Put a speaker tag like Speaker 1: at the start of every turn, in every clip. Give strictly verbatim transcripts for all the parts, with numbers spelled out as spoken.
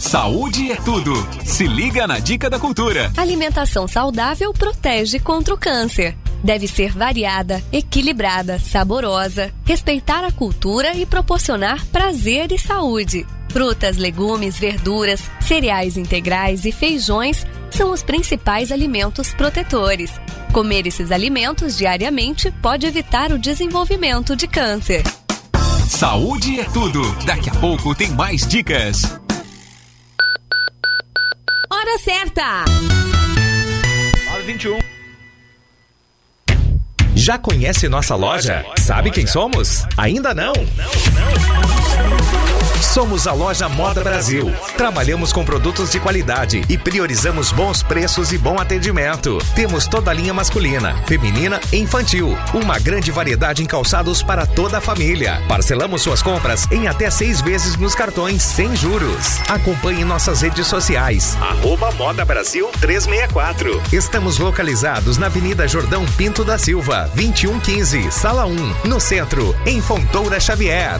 Speaker 1: Saúde é tudo. Se liga na dica da cultura.
Speaker 2: Alimentação saudável protege contra o câncer. Deve ser variada, equilibrada, saborosa, respeitar a cultura e proporcionar prazer e saúde. Frutas, legumes, verduras, cereais integrais e feijões são os principais alimentos protetores. Comer esses alimentos diariamente pode evitar o desenvolvimento de câncer.
Speaker 1: Saúde é tudo. Daqui a pouco tem mais dicas.
Speaker 3: Hora certa!
Speaker 4: nove e vinte e um.
Speaker 5: Já conhece nossa loja? Sabe quem somos? Ainda não? Somos a Loja Moda Brasil. Trabalhamos com produtos de qualidade e priorizamos bons preços e bom atendimento. Temos toda a linha masculina, feminina e infantil. Uma grande variedade em calçados para toda a família. Parcelamos suas compras em até seis vezes nos cartões, sem juros. Acompanhe nossas redes sociais. Arroba Moda Brasil trezentos e sessenta e quatro. Estamos localizados na Avenida Jordão Pinto da Silva, vinte e um quinze, Sala um, no centro, em Fontoura Xavier.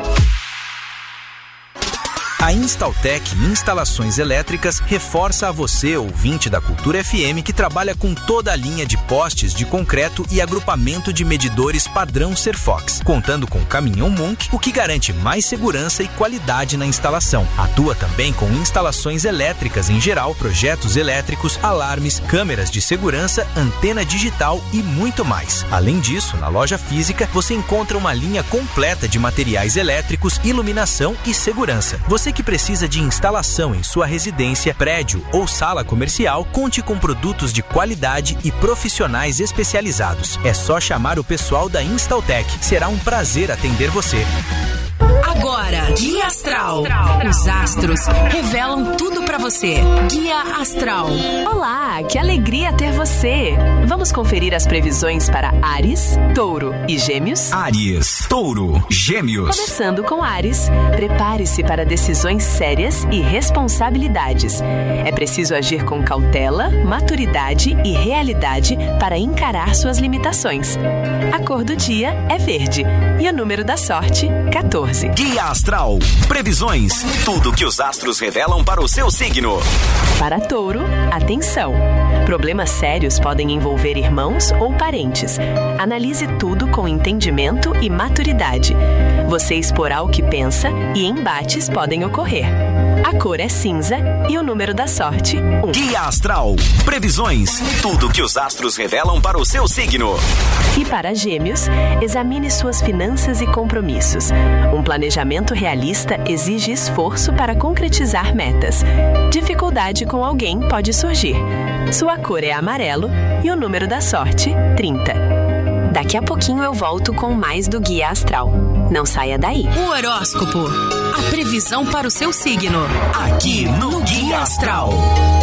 Speaker 6: A Instaltec Instalações Elétricas reforça a você, ouvinte da Cultura F M, que trabalha com toda a linha de postes de concreto e agrupamento de medidores padrão Serfox, contando com caminhão Munk, o que garante mais segurança e qualidade na instalação. Atua também com instalações elétricas em geral, projetos elétricos, alarmes, câmeras de segurança, antena digital e muito mais. Além disso, na loja física, você encontra uma linha completa de materiais elétricos, iluminação e segurança. Você que precisa de instalação em sua residência, prédio ou sala comercial, conte com produtos de qualidade e profissionais especializados. É só chamar o pessoal da Instaltec. Será um prazer atender você.
Speaker 3: Agora, Guia Astral. Os astros revelam tudo pra você. Guia Astral.
Speaker 7: Olá, que alegria ter você. Vamos conferir as previsões para Áries, Touro e Gêmeos?
Speaker 1: Áries, Touro, Gêmeos.
Speaker 7: Começando com Áries, prepare-se para decisões sérias e responsabilidades. É preciso agir com cautela, maturidade e realidade para encarar suas limitações. A cor do dia é verde e o número da sorte, quatorze.
Speaker 1: Guia Astral. Previsões. Tudo que os astros revelam para o seu signo.
Speaker 7: Para Touro, atenção. Problemas sérios podem envolver irmãos ou parentes. Analise tudo com entendimento e maturidade. Você exporá o que pensa e embates podem ocorrer. A cor é cinza e o número da sorte, um.
Speaker 1: Guia Astral. Previsões. Tudo que os astros revelam para o seu signo.
Speaker 7: E para Gêmeos, examine suas finanças e compromissos. Um planejamento realista exige esforço para concretizar metas. Dificuldade com alguém pode surgir. Sua cor é amarelo e o número da sorte, trinta. Daqui a pouquinho eu volto com mais do Guia Astral. Não saia daí.
Speaker 3: O horóscopo. A previsão para o seu signo.
Speaker 1: Aqui no Guia Astral.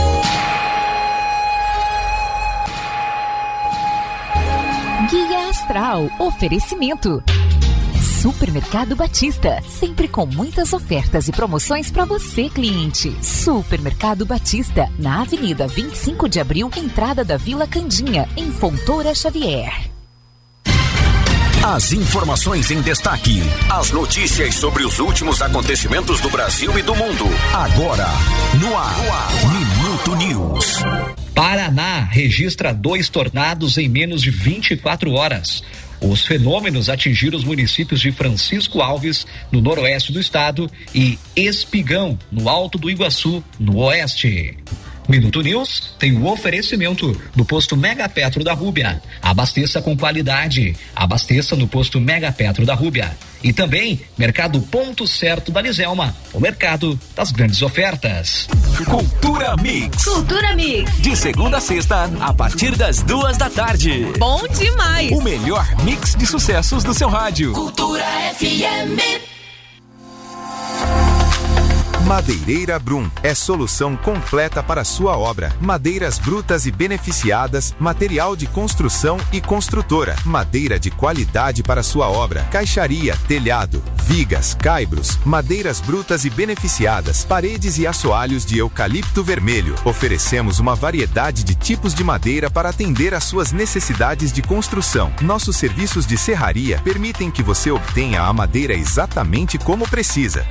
Speaker 8: Guia Astral. Oferecimento. Supermercado Batista, sempre com muitas ofertas e promoções para você, cliente. Supermercado Batista, na Avenida vinte e cinco de abril, entrada da Vila Candinha, em Fontoura Xavier.
Speaker 1: As informações em destaque, as notícias sobre os últimos acontecimentos do Brasil e do mundo. Agora, no ar, no ar. Minuto News.
Speaker 9: Paraná registra dois tornados em menos de vinte e quatro horas. Os fenômenos atingiram os municípios de Francisco Alves, no noroeste do estado, e Espigão, no Alto do Iguaçu, no oeste. Minuto News tem o oferecimento do posto Mega Petro da Rúbia. Abasteça com qualidade. Abasteça no posto Mega Petro da Rúbia. E também Mercado Ponto Certo da Liselma, o mercado das grandes ofertas.
Speaker 1: Cultura Mix.
Speaker 3: Cultura Mix.
Speaker 1: De segunda a sexta, a partir das duas da tarde.
Speaker 3: Bom demais.
Speaker 1: O melhor mix de sucessos do seu rádio.
Speaker 3: Cultura F M.
Speaker 10: Madeireira Brum é solução completa para sua obra. Madeiras brutas e beneficiadas, material de construção e construtora. Madeira de qualidade para sua obra. Caixaria, telhado, vigas, caibros, madeiras brutas e beneficiadas, paredes e assoalhos de eucalipto vermelho. Oferecemos uma variedade de tipos de madeira para atender às suas necessidades de construção. Nossos serviços de serraria permitem que você obtenha a madeira exatamente como precisa.